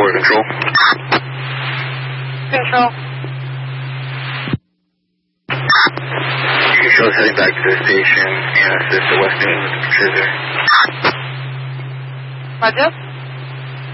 4 control. Control. You can show us heading back to the station and assist the West Newton with the cruiser. Roger.